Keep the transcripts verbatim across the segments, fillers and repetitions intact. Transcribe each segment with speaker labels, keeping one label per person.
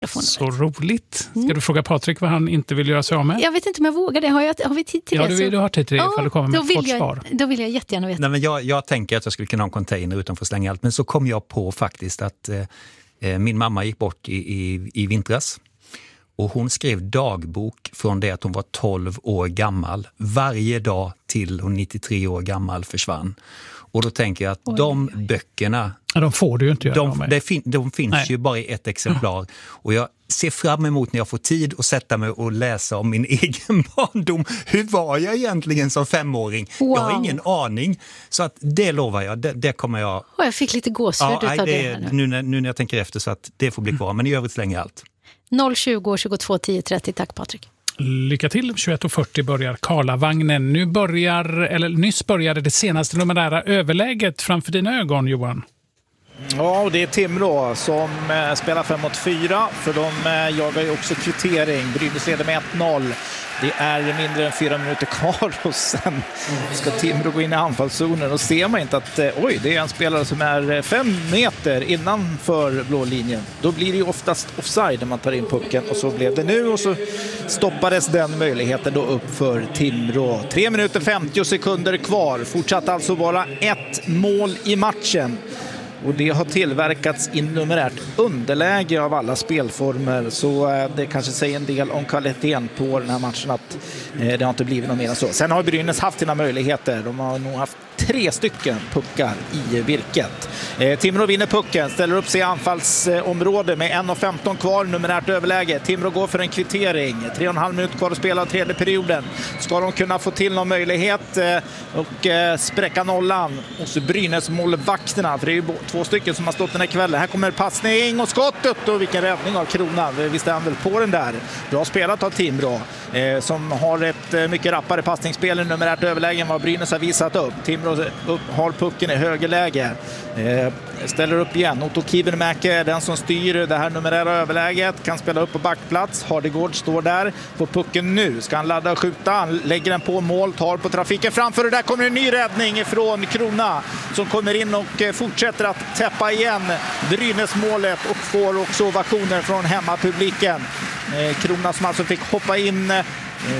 Speaker 1: telefonnumret.
Speaker 2: Så roligt. Ska
Speaker 1: Mm.
Speaker 2: du fråga Patrik vad han inte vill göra sig av med?
Speaker 1: Jag vet inte om jag vågar det. Har, jag, har vi tid till
Speaker 2: Ja,
Speaker 1: det?
Speaker 2: du, du har tid till det ifall du kommer med
Speaker 1: då
Speaker 2: ett
Speaker 1: vill
Speaker 2: kort
Speaker 1: jag,
Speaker 2: svar.
Speaker 1: Då vill jag jättegärna veta.
Speaker 3: Nej, men jag, jag tänker att jag skulle kunna ha en container utan för att slänga allt. Men så kom jag på faktiskt att eh, min mamma gick bort i, i, i vintras. Och hon skrev dagbok från det att hon var tolv år gammal. Varje dag till hon nittiotre år gammal försvann. Och då tänker jag att Oj. de böckerna...
Speaker 2: Ja, de får du ju inte göra
Speaker 3: de,
Speaker 2: med.
Speaker 3: det fin, de finns
Speaker 2: Nej.
Speaker 3: ju bara i ett exemplar. Och jag ser fram emot när jag får tid att sätta mig och läsa om min egen barndom. Hur var jag egentligen som femåring?
Speaker 1: Wow.
Speaker 3: Jag har ingen aning. Så att det lovar jag, det, det kommer jag...
Speaker 1: Och jag fick lite gåshud
Speaker 3: ja,
Speaker 1: utav
Speaker 3: det,
Speaker 1: det här nu.
Speaker 3: nu, när, nu när jag tänker efter så att det får bli kvar. Men i övrigt slänger jag allt.
Speaker 1: noll tjugo tjugotvå tio trettio, tack Patrik.
Speaker 2: Lycka till, tjugoett och fyrtio börjar Karlavagnen. Nu börjar, eller nyss började det senaste numerära överläget framför dina ögon, Johan.
Speaker 4: Ja, och det är Timrå som eh, spelar fem mot fyra, för de eh, jagar ju också kvittering. Brynäs leder med ett noll. Det är mindre än fyra minuter kvar och sen ska Timrå gå in i anfallszonen och ser man inte att eh, oj, det är en spelare som är fem meter innanför blå linjen. Då blir det ju oftast offside när man tar in pucken, och så blev det nu, och så stoppades den möjligheten då upp för Timrå. tre minuter femtio sekunder kvar. Fortsatt alltså vara ett mål i matchen. Och det har tillverkats i numerärt underläge av alla spelformer, så det kanske säger en del om kvaliteten på den här matchen att det har inte blivit något mer än så. Sen har Brynäs haft sina möjligheter. De har nog haft tre stycken puckar i virket. Eh, Timrå vinner pucken, ställer upp sig i anfallsområde med en femton kvar, numerärt överläge. Timrå går för en kvittering. tre och en halv minut kvar att spela av tredje perioden. Ska de kunna få till någon möjlighet eh, och eh, spräcka nollan hos Brynäs målvakterna, för det är ju två stycken som har stått den här kvällen. Här kommer passning och skottet, och vilken räddning av Krona. Visst är han väl på den där. Bra spelat av Timrå eh, som har ett eh, mycket rappare passningsspel i numerärt överläge än vad Brynäs har visat upp. Timrå upp, har pucken i högerläge. Eh, ställer upp igen. Otto Kivenmäki är den som styr det här numerära överläget. Kan spela upp på backplats. Hardegård står där. Får pucken nu. Ska han ladda och skjuta. Han lägger den på mål. Tar på trafiken framför. Och där kommer en ny räddning från Krona som kommer in och eh, fortsätter att täppa igen Brynäs-målet och får också ovationer från hemmapubliken. Eh, Krona som alltså fick hoppa in eh,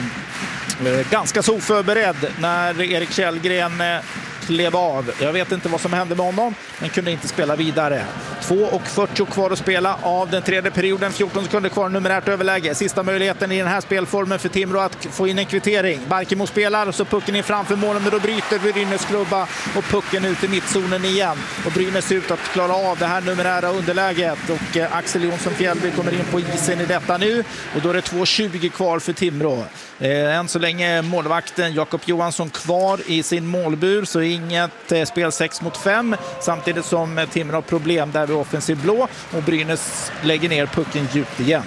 Speaker 4: ganska så oförberedd när Erik Källgren eh, klev av. Jag vet inte vad som hände med honom, men kunde inte spela vidare. två och fyrtio kvar att spela av den tredje perioden. fjorton sekunder kvar, numerärt överläge. Sista möjligheten i den här spelformen för Timrå att få in en kvittering. Barkemo spelar och så pucken in framför målen, men då bryter Brynäs klubba och pucken ut i mittzonen igen. Och Brynäs ut att klara av det här numerära underläget. Och eh, Axel Jonsson Fjällby kommer in på isen i detta nu. Och då är det två tjugo kvar för Timrå. Eh, än så länge målvakten Jakob Johansson kvar i sin målbur, så inget eh, spel sex mot fem, samtidigt som eh, Timrå har problem där vid offensiv blå, och Brynäs lägger ner pucken djupt igen.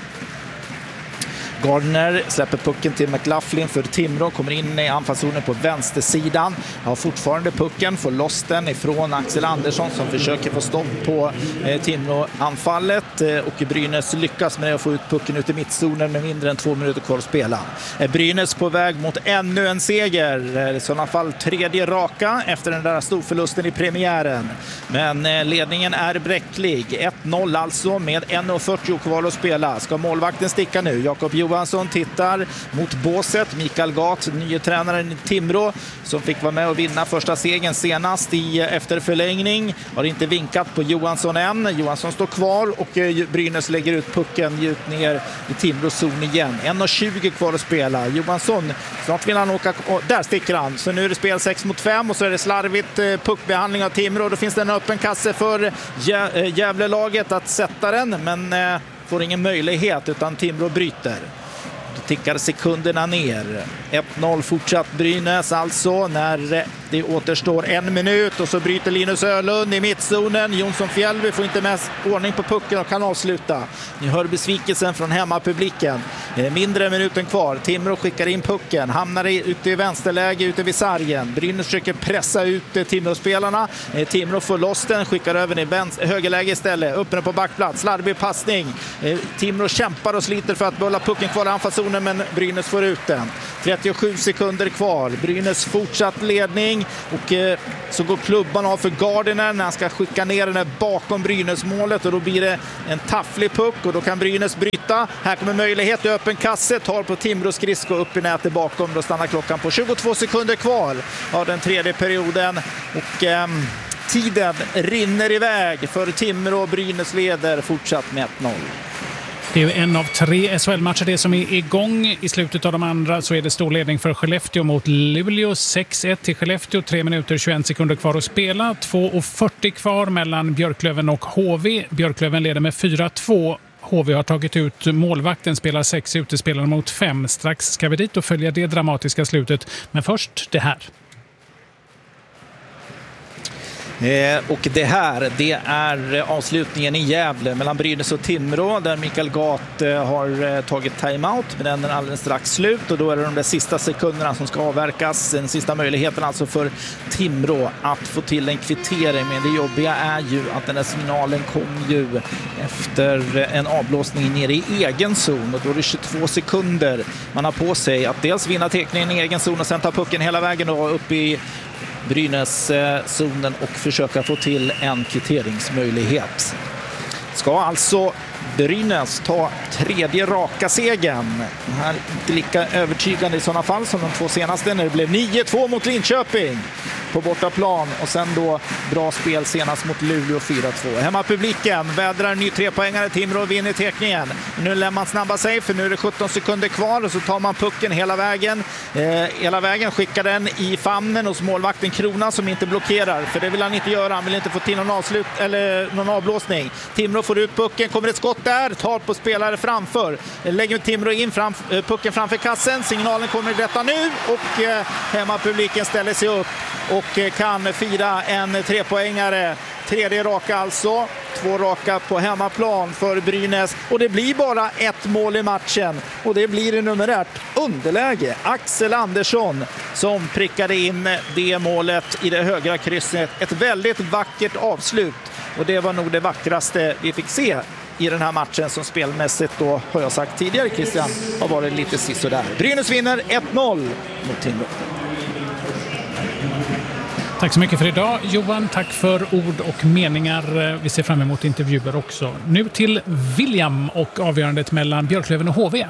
Speaker 4: Gardner släpper pucken till McLaughlin för Timrå, kommer in i anfallszonen på vänstersidan, har fortfarande pucken, får loss den ifrån Axel Andersson som försöker få stopp på eh, Timrå-anfallet, eh, och Brynäs lyckas med att få ut pucken ut i mittzonen med mindre än två minuter kvar att spela. Eh, Brynäs på väg mot ännu en seger, eh, i sådana fall tredje raka efter den där storförlusten i premiären. Men eh, ledningen är bräcklig, ett noll alltså med en fyrtio kvar att spela. Ska målvakten sticka nu? Jakob Johansson tittar mot båset. Mikael Gat, nye tränaren i Timrå, som fick vara med och vinna första segern senast i efter förlängning, har inte vinkat på Johansson än. Johansson står kvar och Brynäs lägger ut pucken djupt ner i Timrås zon igen. en tjugo kvar att spela. Johansson, snart vill han åka, och där sticker han. Så nu är det spel sex mot fem, och så är det slarvigt puckbehandling av Timrå. Då finns det en öppen kasse för Gävlelaget att sätta den, men får ingen möjlighet, utan Timrå bryter. Då tickar sekunderna ner. ett noll fortsatt Brynäs alltså när det återstår en minut, och så bryter Linus Ölund i mittzonen. Jonsson Fjällby får inte med ordning på pucken och kan avsluta. Ni hör besvikelsen från hemmapubliken. Mindre än minuten kvar. Timrå skickar in pucken, hamnar ute i vänsterläge ute vid sargen. Brynäs försöker pressa ut Timrå-spelarna. Timrå får loss den, skickar över i vänster, högerläge istället. Uppe på backplats, slarvig passning. Timrå kämpar och sliter för att behålla pucken kvar i anfallszonen. situationen, men Brynäs får ut den. trettiosju sekunder kvar. Brynäs fortsatt ledning och eh, så går klubban av för Gardiner när han ska skicka ner den bakom Brynäs-målet, och då blir det en tafflig puck och då kan Brynäs bryta. Här kommer möjlighet i öppen kasse, tar på Timrå skridsko upp i nätet bakom. Då stannar klockan på tjugotvå sekunder kvar av den tredje perioden och eh, tiden rinner iväg för Timrå och Brynäs leder fortsatt med ett noll.
Speaker 2: Det är en av tre S H L-matcher det som är igång. I slutet av de andra så är det stor ledning för Skellefteå mot Luleå. sex ett till Skellefteå, tre minuter tjugoen sekunder kvar att spela. två fyrtio kvar mellan Björklöven och H V. Björklöven leder med fyra två. H V har tagit ut målvakten, spelar sex utespelare mot fem. Strax ska vi dit och följa det dramatiska slutet. Men först det här.
Speaker 4: Eh, och det här, det är avslutningen i Gävle mellan Brynäs och Timrå, där Mikael Gat eh, har eh, tagit timeout, men den är alldeles strax slut och då är det de där sista sekunderna som ska avverkas. Den sista möjligheten alltså för Timrå att få till en kvittering, men det jobbiga är ju att den här signalen kom ju efter en avblåsning nere i egen zon, och då är det tjugotvå sekunder man har på sig att dels vinna teckningen i egen zon och sen ta pucken hela vägen och upp i Brynäs-zonen och försöka få till en kvitteringsmöjlighet. Ska alltså Brynäs ta tredje raka segern. Det här är inte lika övertygande i sådana fall som de två senaste när det blev nio två mot Linköping på bortaplan, och sen då bra spel senast mot Luleå fyra två. Hemmapubliken vädrar ny trepoängare, Timrå vinner teckningen. Nu lär man snabba sig, för nu är det sjutton sekunder kvar och så tar man pucken hela vägen. Eh, hela vägen skickar den i famnen hos målvakten Krona som inte blockerar, för det vill han inte göra. Han vill inte få till någon avslut eller någon avblåsning. Timrå får ut pucken, kommer ett skott där, tar på spelare framför. Lägger Timrå in fram, pucken framför kassen. Signalen kommer i detta nu och eh, hemmapubliken ställer sig upp och kan fira en trepoängare. Tredje raka alltså. Två raka på hemmaplan för Brynäs. Och det blir bara ett mål i matchen. Och det blir i numerärt underläge. Axel Andersson som prickade in det målet i det högra krysset. Ett väldigt vackert avslut. Och det var nog det vackraste vi fick se i den här matchen, som spelmässigt då, har jag sagt tidigare, Christian, har varit lite sisådär. Brynäs vinner ett noll mot Timrå.
Speaker 2: Tack så mycket för idag, Johan. Tack för ord och meningar. Vi ser fram emot intervjuer också. Nu till William och avgörandet mellan Björklöven och H V.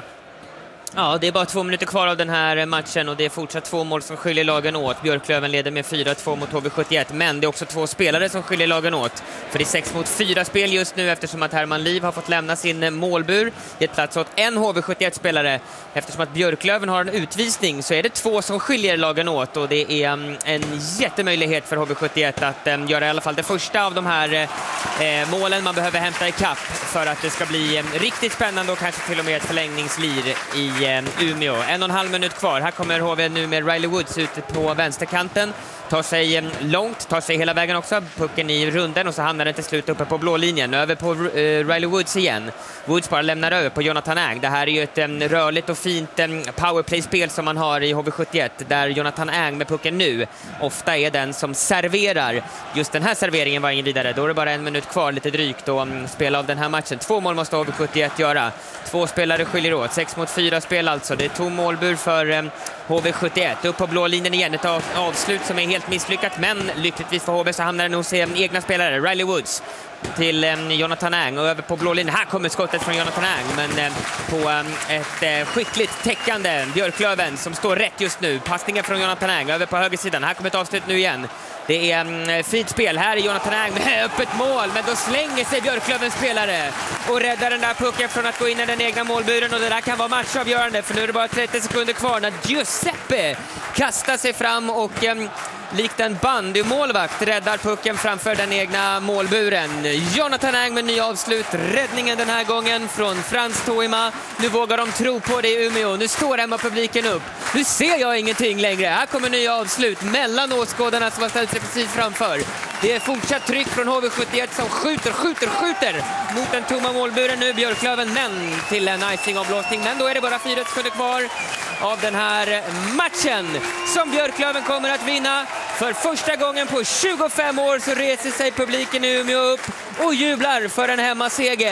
Speaker 5: Ja, det är bara två minuter kvar av den här matchen och det är fortsatt två mål som skiljer lagen åt. Björklöven leder med fyra två mot H V sjuttioett, men det är också två spelare som skiljer lagen åt. För det är sex mot fyra spel just nu eftersom att Herman Liv har fått lämna sin målbur. Det är plats åt en H V sjuttioett-spelare. Eftersom att Björklöven har en utvisning så är det två som skiljer lagen åt, och det är um, en jättemöjlighet för H V sjuttioett att um, göra i alla fall det första av de här uh, målen man behöver hämta i kapp för att det ska bli um, riktigt spännande och kanske till och med ett förlängningslir i Umeå. En och en halv minut kvar. Här kommer H V nu med Riley Woods ute på vänsterkanten. Tar sig långt, tar sig hela vägen också. Pucken i runden och så hamnar den till slut uppe på blå linjen. Över på uh, Riley Woods igen. Woods bara lämnar över på Jonathan Ang. Det här är ju ett um, rörligt och fint um, powerplay-spel som man har i H V sjuttioett. Där Jonathan Ang med pucken nu ofta är den som serverar. Just den här serveringen var ingen vidare. Då är det bara en minut kvar, lite drygt, och um, spela av den här matchen. Två mål måste H V sjuttioett göra. Två spelare skiljer åt. Sex mot fyra spel alltså. Det är tom målbur för um, H V sjuttioett. Upp på blå linjen igen. Ett av, avslut som är helt misslyckat, men lyckligtvis för H V så hamnar den hos um, egna spelare. Riley Woods till um, Jonathan Ang och över på blå linjen. Här kommer skottet från Jonathan Ang, men um, på um, ett uh, skickligt täckande Björklöven som står rätt just nu. Passningen från Jonathan Ang över på högersidan. Här kommer ett avslut nu igen. Det är um, fint spel. Här är Jonathan Ang med öppet mål, men då slänger sig Björklövens spelare och räddar den där pucken från att gå in i den egna målburen, och det där kan vara matchavgörande, för nu är det bara trettio sekunder kvar när Giuseppe kastar sig fram och um, likt en bandymålvakt räddar pucken framför den egna målburen. Jonathan Ang med ny avslut. Räddningen den här gången från Frans Toima. Nu vågar de tro på det i Umeå. Nu står hemma publiken upp. Nu ser jag ingenting längre. Här kommer nya avslut mellan åskådarna som har ställt sig precis framför. Det är fortsatt tryck från H V sjuttioett som skjuter, skjuter, skjuter mot den tomma målburen nu. Björklöven, men till en icing-avblåsning. Men då är det bara fyra sekunder kvar av den här matchen som Björklöven kommer att vinna. För första gången på tjugofem år så reser sig publiken i Umeå upp och jublar för en hemmaseger.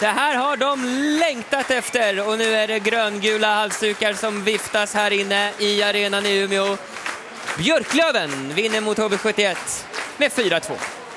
Speaker 5: Det här har de längtat efter och nu är det gröngula halsdukar som viftas här inne i arenan i Umeå. Björklöven vinner mot H V sjuttioett med fyra två.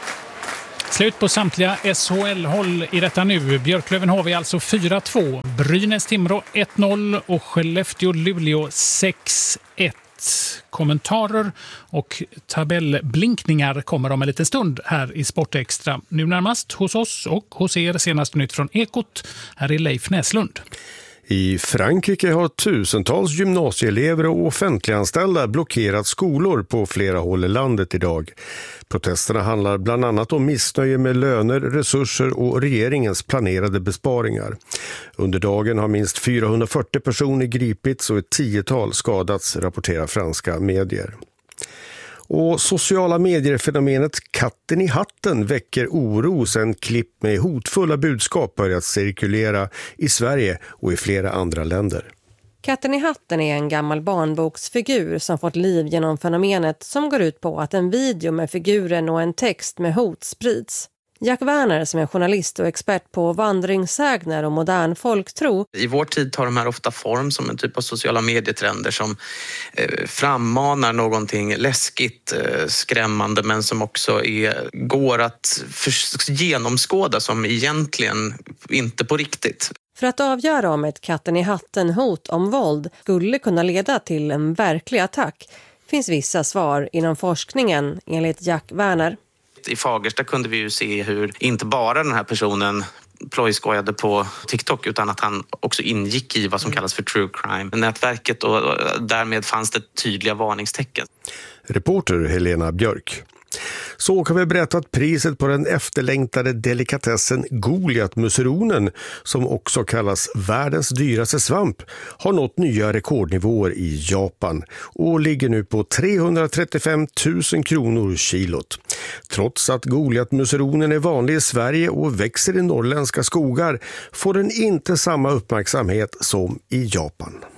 Speaker 2: Slut på samtliga S H L-håll i detta nu. Björklöven har vi alltså fyra två, Brynäs-Timrå ett noll och Skellefteå-Luleå sex ett. Kommentarer och tabellblinkningar kommer om en liten stund här i Sportextra. Nu närmast hos oss och hos er senaste nytt från Ekot. Här är Leif Näslund.
Speaker 6: I Frankrike har tusentals gymnasieelever och offentliganställda blockerat skolor på flera håll i landet idag. Protesterna handlar bland annat om missnöje med löner, resurser och regeringens planerade besparingar. Under dagen har minst fyrahundrafyrtio personer gripits och ett tiotal skadats, rapporterar franska medier. Och sociala medier-fenomenet katten i hatten väcker oro sedan klipp med hotfulla budskap börjat cirkulera i Sverige och i flera andra länder.
Speaker 7: Katten i hatten är en gammal barnboksfigur som fått liv genom fenomenet som går ut på att en video med figuren och en text med hot sprids. Jack Werner, som är journalist och expert på vandringssägner och modern folktro.
Speaker 8: I vår tid tar de här ofta form som en typ av sociala medietrender som eh, frammanar någonting läskigt, eh, skrämmande, men som också är, går att för, genomskåda som egentligen inte på riktigt.
Speaker 7: För att avgöra om ett katten i hatten hot om våld skulle kunna leda till en verklig attack finns vissa svar inom forskningen, enligt Jack Werner.
Speaker 8: I Fagersta kunde vi ju se hur inte bara den här personen plojskojade på TikTok utan att han också ingick i vad som kallas för true crime-nätverket och därmed fanns det tydliga varningstecken.
Speaker 6: Reporter Helena Björk. Så kan vi berätta att priset på den efterlängtade delikatessen Goliat-musseronen, som också kallas världens dyraste svamp, har nått nya rekordnivåer i Japan och ligger nu på trehundratrettiofem tusen kronor kilot. Trots att Goliat-musseronen är vanlig i Sverige och växer i norrländska skogar får den inte samma uppmärksamhet som i Japan.